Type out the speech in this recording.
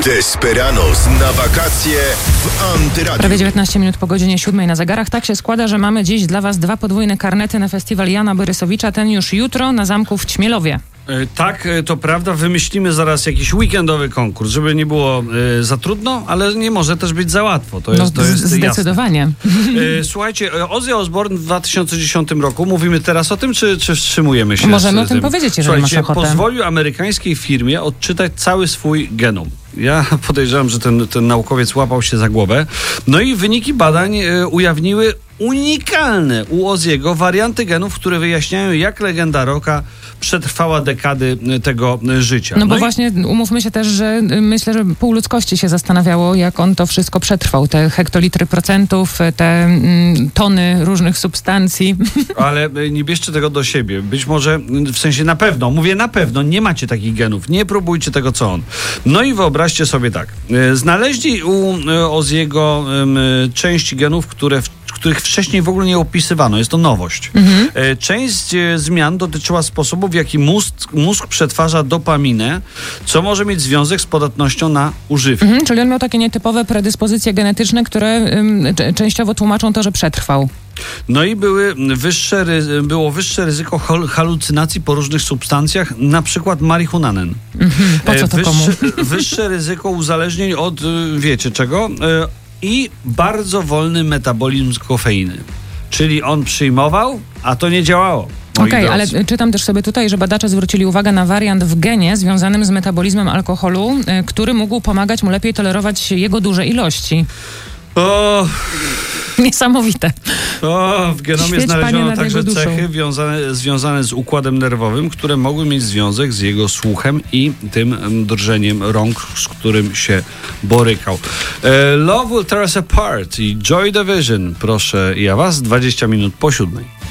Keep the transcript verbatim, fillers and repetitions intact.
Desperados na wakacje w Antyradiu. Prawie dziewiętnaście minut po godzinie siódmej na zegarach. Tak się składa, że mamy dziś dla Was dwa podwójne karnety na festiwal Jana Borysowicza. Ten już jutro na zamku w Ćmielowie. Tak, to prawda. Wymyślimy zaraz jakiś weekendowy konkurs, żeby nie było y, za trudno, ale nie może też być za łatwo. To jest, no, to jest zdecydowanie. Y, słuchajcie, Ozzy Osbourne w dwa tysiące dziesiątym roku, mówimy teraz o tym, czy, czy wstrzymujemy się? Możemy z, o tym powiedzieć, jeżeli masz ochotę. Pozwolił amerykańskiej firmie odczytać cały swój genom. Ja podejrzewam, że ten, ten naukowiec łapał się za głowę. No i wyniki badań y, ujawniły unikalne u Ozziego warianty genów, które wyjaśniają, jak legenda rocka przetrwała dekady tego życia. No bo no i... właśnie umówmy się też, że myślę, że pół ludzkości się zastanawiało, jak on to wszystko przetrwał. Te hektolitry procentów, te mm, tony różnych substancji. Ale nie bierzcie tego do siebie. Być może, w sensie na pewno, mówię na pewno, nie macie takich genów. Nie próbujcie tego, co on. No i wyobraźcie sobie tak. Znaleźli u Ozziego część genów, które w których wcześniej w ogóle nie opisywano. Jest to nowość. Mhm. Część zmian dotyczyła sposobu, w jaki mózg, mózg przetwarza dopaminę, co może mieć związek z podatnością na używki. Mhm, czyli on miał takie nietypowe predyspozycje genetyczne, które ym, częściowo tłumaczą to, że przetrwał. No i były wyższe, było wyższe ryzyko halucynacji po różnych substancjach, na przykład marihunanen. Mhm. Po co to wyższe, komu? wyższe ryzyko uzależnień od, wiecie czego? I bardzo wolny metabolizm kofeiny. Czyli on przyjmował, a to nie działało. Okej, okay, ale czytam też sobie tutaj, że badacze zwrócili uwagę na wariant w genie związanym z metabolizmem alkoholu, który mógł pomagać mu lepiej tolerować jego duże ilości. O... Niesamowite. O, w genomie Świeć znaleziono także cechy wiązane, związane z układem nerwowym, które mogły mieć związek z jego słuchem i tym drżeniem rąk, z którym się borykał. E, Love Will Tear Us Apart i Joy Division. Proszę ja was, dwadzieścia minut po siódmej.